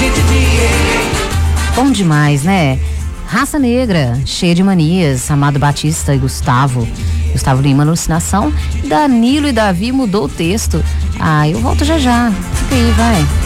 Bom demais, né? Raça Negra, cheia de manias, Amado Batista e Gustavo Lima, Alucinação. Danilo e Davi mudou o texto. Eu volto já já. Fica aí, vai.